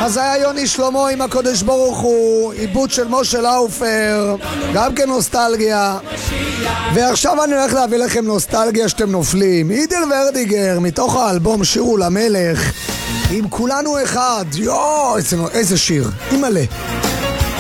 אז היה יוני שלמה עם הקודש ברוך הוא, עיבוד של משה לאופר, גם כן נוסטלגיה. ועכשיו אני הולך להביא לכם נוסטלגיה שאתם נופלים. אידל ורדיגר מתוך האלבום שירו למלך, עם כולנו אחד. יואו, איזה שיר, אימא'לה.